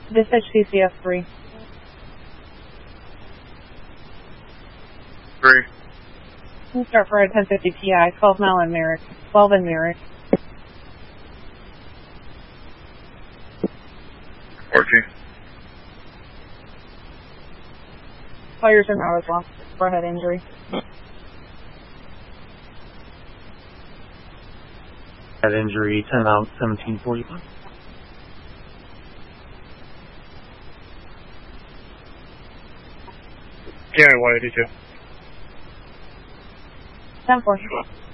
Dispatch CCS 3. 3. We'll start for 1050 PI, 12 mile in Merrick. 12 in Merrick. 14. Fires and hours lost. Forehead injury. Head injury, 10 out, 1745. Yeah, 182. 10-4.